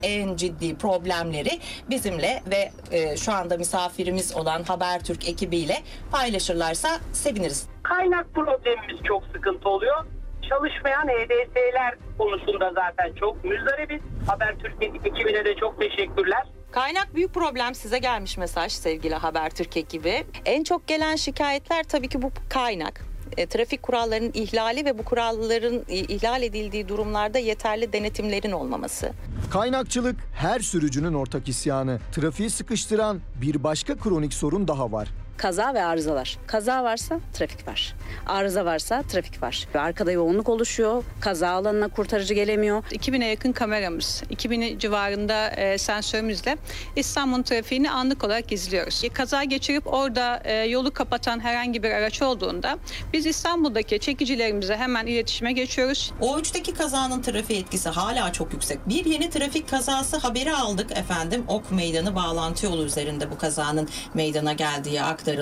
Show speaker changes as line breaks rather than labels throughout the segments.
En ciddi problemleri bizimle ve şu anda misafirimiz olan Habertürk ekibiyle paylaşırlarsa seviniriz.
Kaynak problemimiz çok sıkıntı oluyor. Çalışmayan EDS'ler konusunda zaten çok müzdaribiz. Habertürk ekibine de çok teşekkürler.
Kaynak büyük problem, size gelmiş mesaj sevgili Habertürk ekibi. En çok gelen şikayetler tabii ki bu kaynak. Trafik kurallarının ihlali ve bu kuralların ihlal edildiği durumlarda yeterli denetimlerin olmaması.
Kaynakçılık her sürücünün ortak isyanı. Trafiği sıkıştıran bir başka kronik sorun daha var.
Kaza ve arızalar. Kaza varsa trafik var. Arıza varsa trafik var. Arkada yoğunluk oluşuyor. Kaza alanına kurtarıcı gelemiyor.
2000'e yakın kameramız, 2000 civarında sensörümüzle İstanbul trafiğini anlık olarak izliyoruz. Kaza geçirip orada yolu kapatan herhangi bir araç olduğunda biz İstanbul'daki çekicilerimize hemen iletişime geçiyoruz.
O3'teki kazanın trafiğe etkisi hala çok yüksek. Bir yeni trafik kazası haberi aldık efendim. Ok Meydanı bağlantı yolu üzerinde bu kazanın meydana geldiği aktarılmış.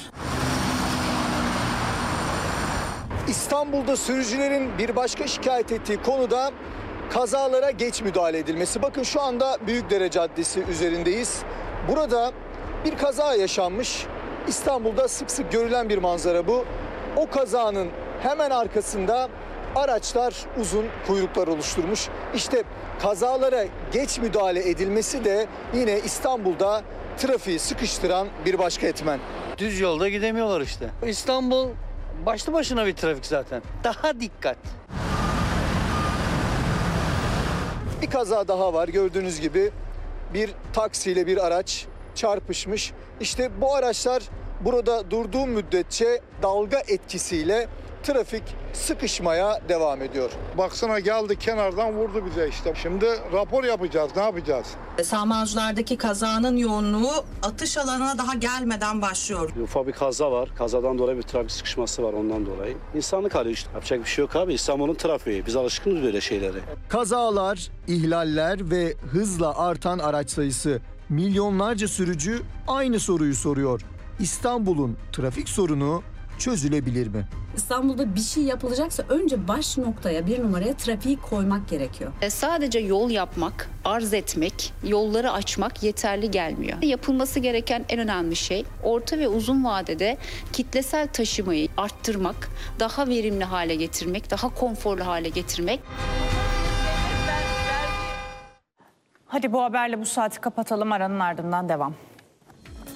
İstanbul'da sürücülerin bir başka şikayet ettiği konu da kazalara geç müdahale edilmesi. Bakın şu anda Büyükdere Caddesi üzerindeyiz. Burada bir kaza yaşanmış. İstanbul'da sık sık görülen bir manzara bu. O kazanın hemen arkasında araçlar uzun kuyruklar oluşturmuş. İşte kazalara geç müdahale edilmesi de yine İstanbul'da trafiği sıkıştıran bir başka etmen.
Düz yolda gidemiyorlar işte. İstanbul başlı başına bir trafik zaten. Daha dikkat.
Bir kaza daha var, gördüğünüz gibi bir taksiyle bir araç çarpışmış. İşte bu araçlar burada durduğu müddetçe dalga etkisiyle trafik sıkışmaya devam ediyor.
Baksana geldi kenardan vurdu bize işte. Şimdi rapor yapacağız, ne yapacağız?
Sağmancılardaki kazanın yoğunluğu atış alanına daha gelmeden başlıyor.
Ufak bir kaza var. Kazadan dolayı bir trafik sıkışması var ondan dolayı. İnsanlık hali işte. Yapacak bir şey yok abi. İstanbul'un trafiği. Biz alışkınız böyle şeylere.
Kazalar, ihlaller ve hızla artan araç sayısı. Milyonlarca sürücü aynı soruyu soruyor. İstanbul'un trafik sorunu çözülebilir mi?
İstanbul'da bir şey yapılacaksa önce baş noktaya, bir numaraya trafiği koymak gerekiyor.
Sadece yol yapmak, arz etmek, yolları açmak yeterli gelmiyor. Yapılması gereken en önemli şey orta ve uzun vadede kitlesel taşımayı arttırmak, daha verimli hale getirmek, daha konforlu hale getirmek.
Hadi bu haberle bu saati kapatalım, aranın ardından devam.